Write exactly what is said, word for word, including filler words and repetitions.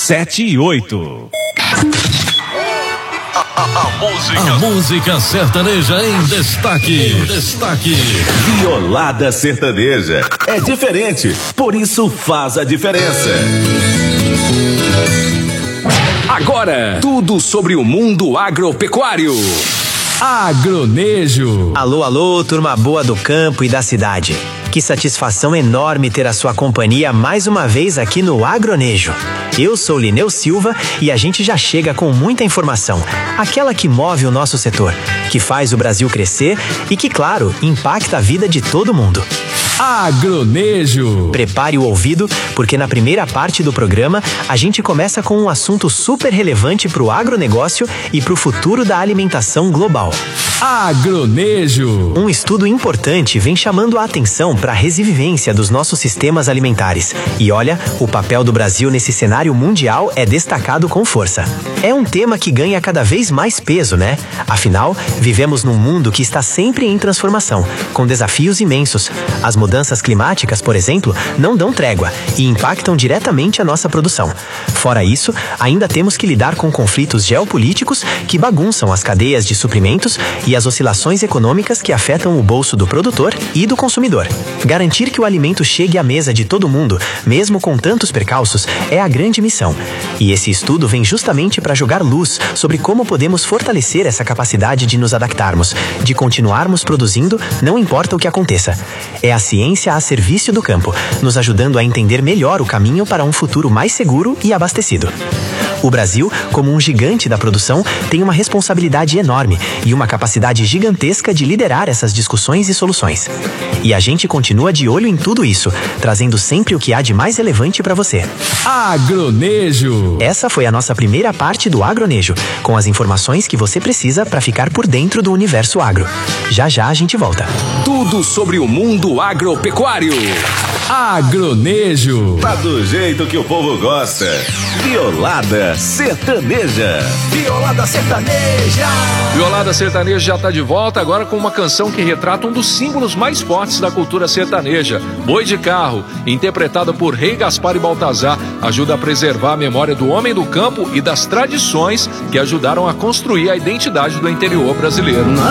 sete e oito. A, a, a, música. a música sertaneja em destaque. Em destaque. Violada sertaneja. É diferente, por isso faz a diferença. Agora, tudo sobre o mundo agropecuário. Agronejo. Alô, alô, turma boa do campo e da cidade. Que satisfação enorme ter a sua companhia mais uma vez aqui no Agronejo. Eu sou Lineu Silva e a gente já chega com muita informação, aquela que move o nosso setor, que faz o Brasil crescer e que, claro, impacta a vida de todo mundo. Agronejo. Prepare o ouvido, porque na primeira parte do programa a gente começa com um assunto super relevante para o agronegócio e para o futuro da alimentação global. Agronejo. Um estudo importante vem chamando a atenção para a resiliência dos nossos sistemas alimentares. E olha, o papel do Brasil nesse cenário mundial é destacado com força. É um tema que ganha cada vez mais peso, né? Afinal, vivemos num mundo que está sempre em transformação, com desafios imensos. As mudanças climáticas, por exemplo, não dão trégua e impactam diretamente a nossa produção. Fora isso, ainda temos que lidar com conflitos geopolíticos que bagunçam as cadeias de suprimentos e as oscilações econômicas que afetam o bolso do produtor e do consumidor. Garantir que o alimento chegue à mesa de todo mundo, mesmo com tantos percalços, é a grande missão. E esse estudo vem justamente para jogar luz sobre como podemos fortalecer essa capacidade de nos adaptarmos, de continuarmos produzindo, não importa o que aconteça. É a ciência a serviço do campo, nos ajudando a entender melhor o caminho para um futuro mais seguro e abastecido. O Brasil, como um gigante da produção, tem uma responsabilidade enorme e uma capacidade gigantesca de liderar essas discussões e soluções. E a gente continua de olho em tudo isso, trazendo sempre o que há de mais relevante para você. Agronejo. Essa foi a nossa primeira parte do Agronejo, com as informações que você precisa para ficar por dentro do universo agro. Já já a gente volta. Tudo sobre o mundo agropecuário. Agronejo. Tá do jeito que o povo gosta. Violada sertaneja. Violada sertaneja. Violada sertaneja já tá de volta, agora com uma canção que retrata um dos símbolos mais fortes da cultura sertaneja, Boi de Carro, interpretada por Rei Gaspar e Baltazar, ajuda a preservar a memória do homem do campo e das tradições que ajudaram a construir a identidade do interior brasileiro.